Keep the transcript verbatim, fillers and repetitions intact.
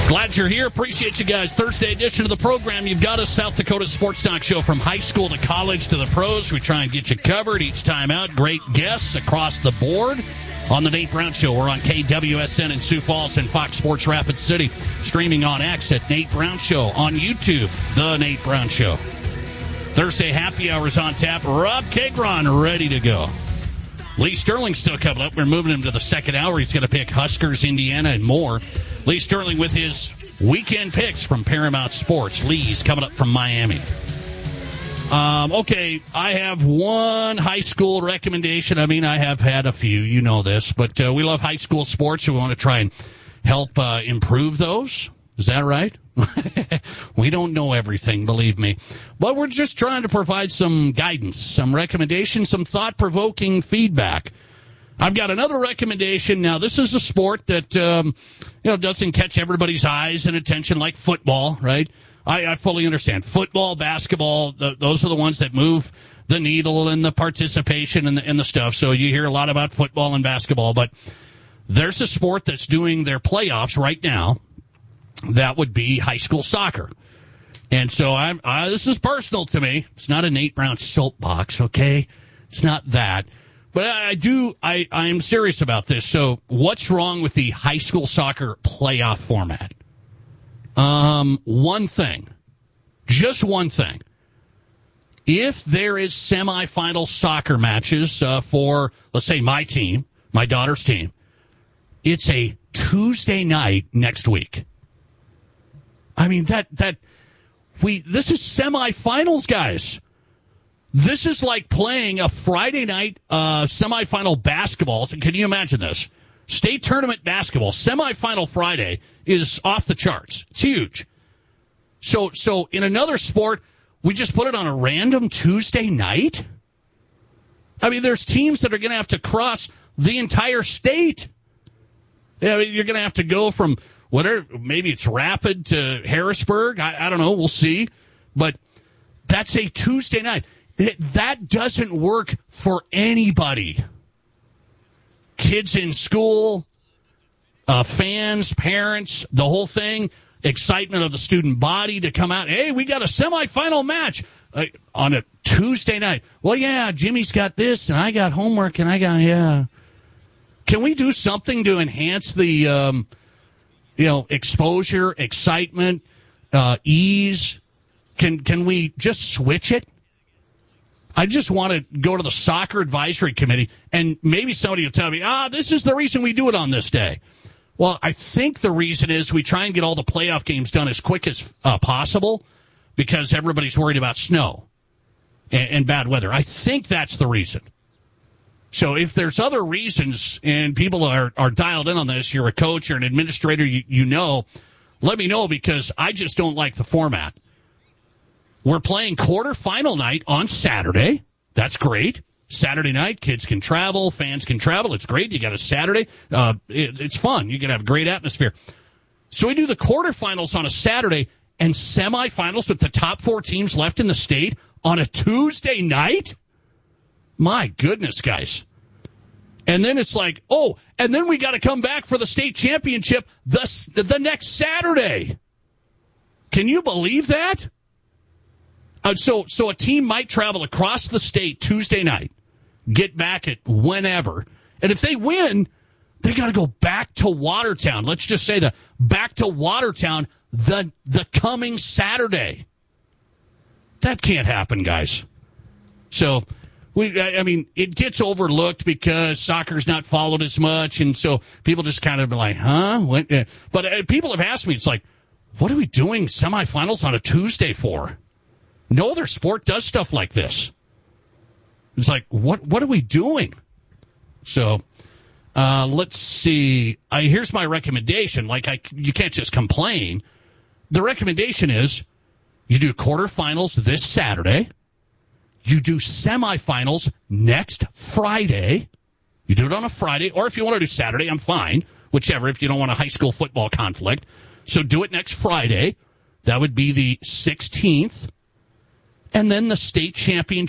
Glad you're here. Appreciate you guys. Thursday edition of the program. You've got a South Dakota Sports Talk show from high school to college to the pros. We try and get you covered each time out. Great guests across the board on the Nate Brown Show. We're on K W S N in Sioux Falls and Fox Sports Rapid City. Streaming on X at Nate Brown Show. On YouTube, The Nate Brown Show. Thursday happy hours on tap. Rob Kagron ready to go. Lee Sterling's still coming up. We're moving him to the second hour. He's going to pick Huskers, Indiana, and more. Lee Sterling with his weekend picks from Paramount Sports. Lee's coming up from Miami. Um, okay, I have one high school recommendation. I mean, I have had a few. You know this. But uh, we love high school sports. We want to try and help uh, improve those. Is that right? We don't know everything, believe me. But we're just trying to provide some guidance, some recommendations, some thought-provoking feedback. I've got another recommendation. Now, this is a sport that um, you know doesn't catch everybody's eyes and attention like football, right? I, I fully understand. Football, basketball, the, those are the ones that move the needle and the participation and the, and the stuff. So you hear a lot about football and basketball. But there's a sport that's doing their playoffs right now. That would be high school soccer. And so I'm, uh, this is personal to me. It's not a Nate Brown soapbox, okay? It's not that. But I do, I, I'm serious about this. So what's wrong with the high school soccer playoff format? Um, one thing. Just one thing. If there is semifinal soccer matches uh, for, let's say, my team, my daughter's team, it's a Tuesday night next week. I mean, that, that, we, this is semifinals, guys. This is like playing a Friday night uh, semifinal basketball. Can you imagine this? State tournament basketball, semifinal Friday is off the charts. It's huge. So, so in another sport, we just put it on a random Tuesday night? I mean, there's teams that are going to have to cross the entire state. I mean, you're going to have to go from whatever, maybe it's Rapid to Harrisburg. I, I don't know. We'll see. But that's a Tuesday night. It, that doesn't work for anybody. Kids in school, uh, fans, parents, the whole thing, excitement of the student body to come out. Hey, we got a semifinal match uh, on a Tuesday night. Well, yeah, Jimmy's got this, and I got homework, and I got, yeah. Can we do something to enhance the, um, you know, exposure, excitement, uh, ease? Can can we just switch it? I just want to go to the soccer advisory committee, and maybe somebody will tell me, ah, this is the reason we do it on this day. Well, I think the reason is we try and get all the playoff games done as quick as uh, possible because everybody's worried about snow and, and bad weather. I think that's the reason. So if there's other reasons and people are, are dialed in on this, you're a coach, you're an administrator, you, you know, let me know because I just don't like the format. We're playing quarterfinal night on Saturday. That's great. Saturday night, kids can travel, fans can travel. It's great. You got a Saturday. Uh, it, it's fun. You can have a great atmosphere. So we do the quarterfinals on a Saturday and semifinals with the top four teams left in the state on a Tuesday night? My goodness, guys. And then it's like, oh, and then we got to come back for the state championship the, the next Saturday. Can you believe that? Uh, so, so a team might travel across the state Tuesday night, get back at whenever, and if they win, they got to go back to Watertown. Let's just say that back to Watertown the the coming Saturday. That can't happen, guys. So, we, I mean, it gets overlooked because soccer's not followed as much, and so people just kind of be like, huh? What? But uh, people have asked me, it's like, what are we doing semifinals on a Tuesday for? No other sport does stuff like this. It's like, what what are we doing? So, uh, let's see. I, here's my recommendation. Like, I, you can't just complain. The recommendation is you do quarterfinals this Saturday. You do semifinals next Friday. You do it on a Friday, or if you want to do Saturday, I'm fine. Whichever, if you don't want a high school football conflict. So do it next Friday. That would be the sixteenth. And then the state championship